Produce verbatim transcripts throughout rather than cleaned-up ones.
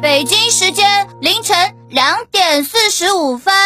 北京时间凌晨两点四十五分。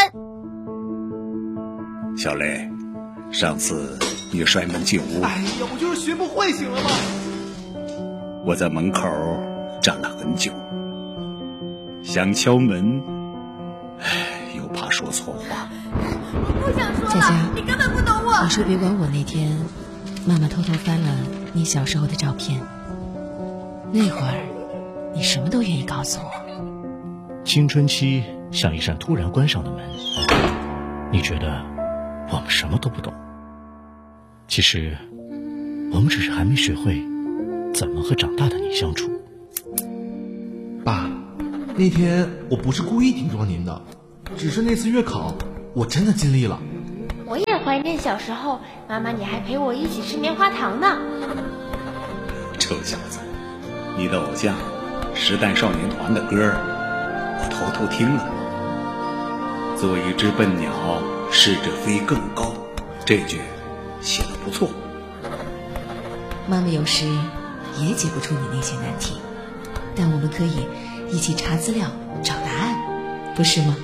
小雷，上次你摔门进屋， 哎呀，我就是学不会，行了吗？ 我在门口站了很久，想敲门，唉，又怕说错话。 我不想说了， 佳佳， 你根本不懂我。 你说别管我那天，妈妈偷偷翻了你小时候的照片，那会儿你什么都愿意告诉我。 青春期像一扇突然关上的门，你觉得我们什么都不懂，其实我们只是还没学会怎么和长大的你相处。 爸，那天我不是故意顶撞您的，只是那次月考我真的尽力了。 我也怀念小时候，妈妈你还陪我一起吃棉花糖呢。 臭小子，你的偶像时代少年团的歌我偷偷听了。做一只笨鸟，试着飞更高，这句写得不错。 妈妈有时也解不出你那些难题，但我们可以一起查资料找答案，不是吗？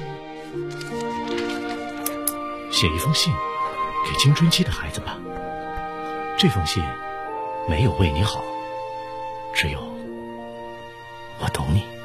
写一封信给青春期的孩子吧，这封信没有为你好，只有我懂你。